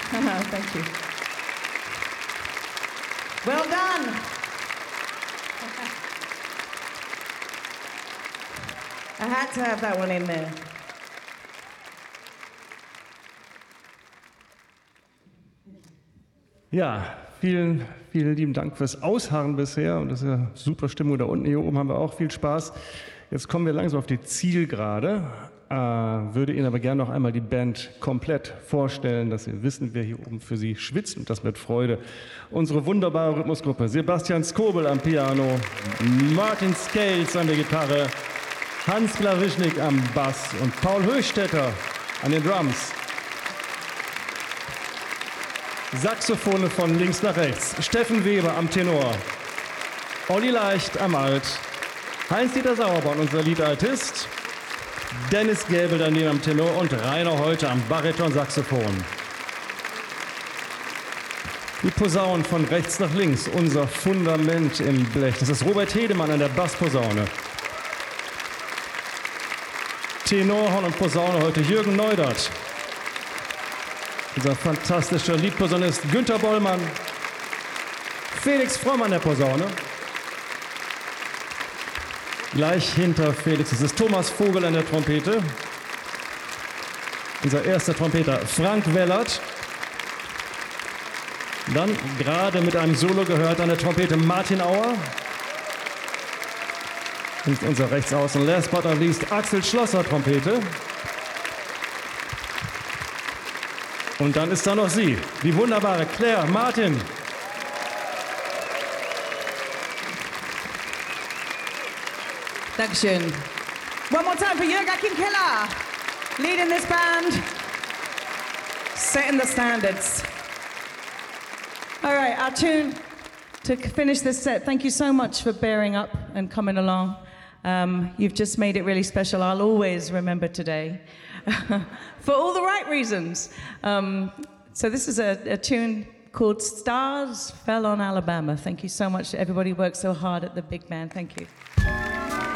Thank you. Well done. I had to have that one in there. Ja, vielen lieben Dank fürs Ausharren bisher und das ist ja super Stimmung da unten. Hier oben haben wir auch viel Spaß. Jetzt kommen wir langsam auf die Zielgerade. Würde Ihnen aber gerne noch einmal die Band komplett vorstellen, dass Sie wissen, wer hier oben für Sie schwitzt und das mit Freude. Unsere wunderbare Rhythmusgruppe: Sebastian Skobel am Piano, Martin Scales an der Gitarre, Hans Klawischnik am Bass und Paul Höchstädter an den Drums. Saxophone von links nach rechts, Steffen Weber am Tenor, Olli Leicht am Alt, Heinz-Dieter Sauerborn, unser Liedaltist, Dennis Gäbel daneben am Tenor und Rainer Heute am Bariton-Saxophon. Die Posaunen von rechts nach links, unser Fundament im Blech. Das ist Robert Hedemann an der Bassposaune. Tenorhorn und Posaune heute Jürgen Neudert. Unser fantastischer Liedposaunist Günter Bollmann. Felix Fromm an der Posaune. Gleich hinter Felix ist es Thomas Vogel an der Trompete. Unser erster Trompeter Frank Wellert. Dann gerade mit einem Solo gehört an der Trompete Martin Auer. Und unser Rechtsaußen, last but not least, Axel Schlosser, Trompete. Und dann ist da noch sie, die wunderbare Claire Martin. Dankeschön. One more time for Jürgen Keller, leading this band, setting the standards. All right, our tune to finish this set. Thank you so much for bearing up and coming along. You've just made it really special. I'll always remember today for all the right reasons. So this is a tune called Stars Fell on Alabama. Thank you so much. Everybody worked so hard at the big band. Thank you.